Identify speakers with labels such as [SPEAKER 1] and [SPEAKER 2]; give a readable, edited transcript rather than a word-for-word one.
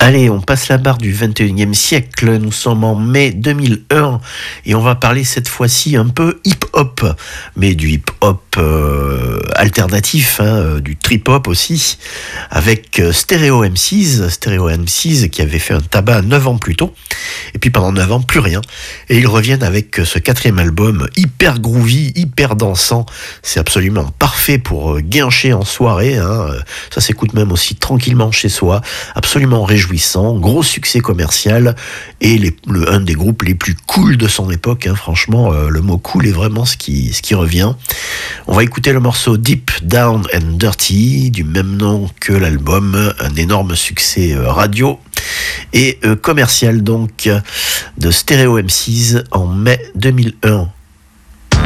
[SPEAKER 1] Allez, on passe la barre du 21e siècle, nous sommes en mai 2001 et on va parler cette fois-ci un peu hip-hop, mais du hip-hop alternatif, du trip-hop aussi, avec Stereo MCs qui avait fait un tabac 9 ans plus tôt, et puis pendant 9 ans plus rien, et ils reviennent avec ce 4e album hyper groovy, hyper dansant, c'est absolument parfait pour guincher en soirée, ça s'écoute même aussi tranquillement chez soi, absolument réjouissant, gros succès commercial et un des groupes les plus cool de son époque, franchement le mot cool est vraiment ce qui revient. On va écouter le morceau Deep Down and Dirty du même nom que l'album, un énorme succès radio et commercial donc de Stereo MCs en mai 2001.